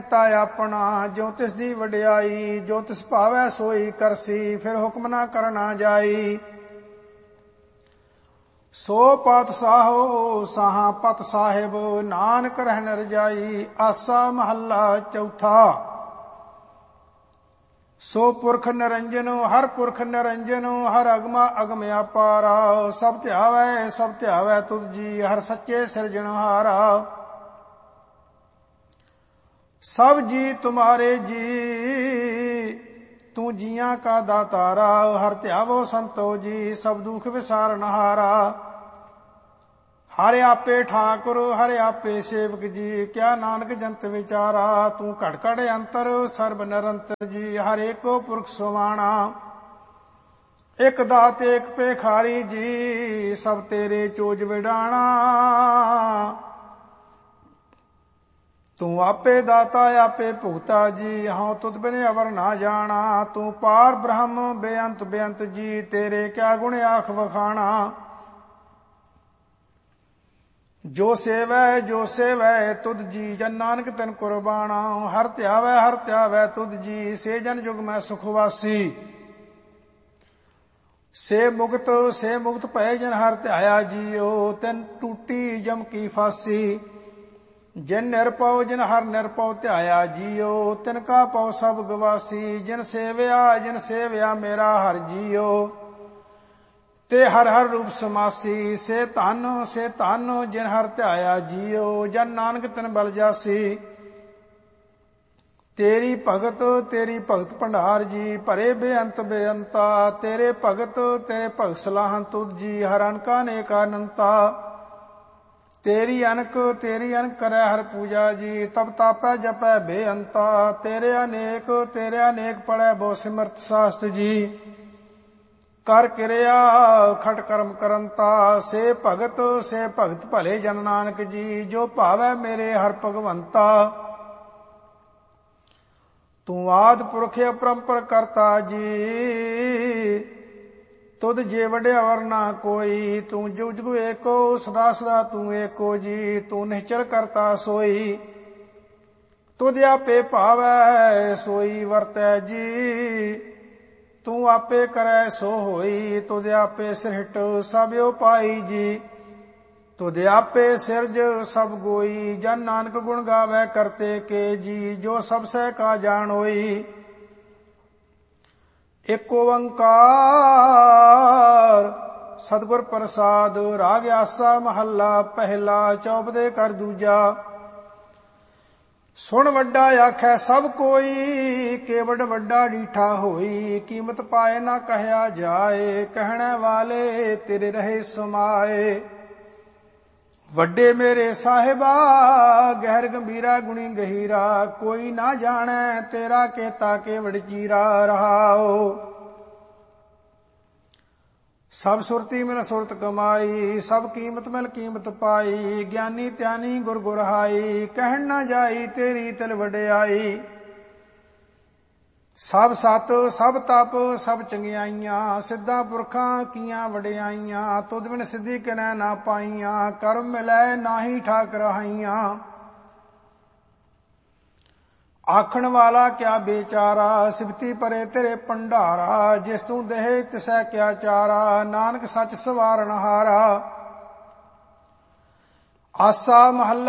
कीता अपना, ज्यों तिस दी वडियाई, जो तिस भावै सोई करसी, फिर हुक्म ना करना जाई। सो पातशाहो साहा पत साहिब, नानक रहन रजाई। आसा महला चौथा। सो पुरख निरंजन हर पुरख निरंजन, हर अगमा अगम अपारा। सब ध्यावै तुध जी, हर सच्चे सिरजनहारा। सब जी तुम्हारे जी, तू जियां का दातारा। हर ध्यावो संतो जी, सब दुख विसारनहारा। हर आपे ठाकुर हर आपे सेवक जी, क्या नानक जंत विचारा। तू घड़ घड़ अंतर सर्ब निरंतर जी, हर एको पुरख सुवाणा। एक दात एक पेखारी जी, सब तेरे चोज विडाणा। तू आपे दाता आपे भुगता जी, हाँ तुद बिन अवर ना जाना। तू पार ब्रह्म बेअंत बेअंत जी, तेरे क्या गुण आख वखाना। जो सेवै तुद जी, जन नानक तिन कुर्बाना। हर त्यावै तुद जी, से जन जुग में सुखवासी। से मुक्त भय जन हर ध्याया जियो, तिन टूटी जम की फांसी। जिन निरपौ जिन हर निरपौ ध्याया जियो, तिनका पौ सब गवासी। जिन सेव्या मेरा हर जियो, ते हर हर रूप समासी। से धन जिन हर ध्याया जियो, जन नानक तिन बल जासी। तेरी भगत भंडार जी, भरे बेअंता। तेरे भगत सलाहन तुद जी, हर अनका नेक अनंता। तेरी अनक करे हर पूजा जी, तब तापै जपै बेअंता। तेरे अनेक पढ़ै बहु सिमरत शास्त्र जी, कर किरिया खट कर्म करंता। से भगत भले जन नानक जी, जो भावै मेरे हर भगवंता। तू आद पुरख अपरंपर करता जी, तुद जे वड्यावर ना कोई। तू जुग जुग एको सदा तू एको जी, तू निश्चल करता सोई। तुद आपे भावै सोई वरतै जी, तू आपे करै सो होई। तुद आपे सिरहिट सब उपाई जी, तुद आपे सिरज सब गोई। जन नानक गुण गावै करते के जी, जो सब सह का जान होई। एक ओंकार सतगुर प्रसाद, राग आसा महला पहला। चौपदे कर दूजा। सुन वड्डा आखै सब कोई, केवड वड्डा डीठा होई। कीमत पाए ना कहया जाए, कहने वाले तेरे रहे समाए। वड्डे मेरे साहिबा गहर गंभीरा गुणी गहीरा, कोई ना जाने तेरा केता केवड चीरा रहाओ। सब सुरती मिल सुरत कमाई, सब कीमत मिल कीमत पाई। ज्ञानी त्यानी गुर गुरहाई, कहन ना जाई तेरी तिल वड्याई। सब सत सब तप सब चंगियाइयां, सिद्धा पुरखां कीयां वड्याइयां। तुद बिन सिद्धि किनै ना पाइयां, कर्म मिलै नाही ठाक रहाइयां। आखण वाला क्या बेचारा, सिफती परे तेरे भंडारा। जिस तू देहे तिसै क्या चारा, नानक सच सवारनहारा। आसा महला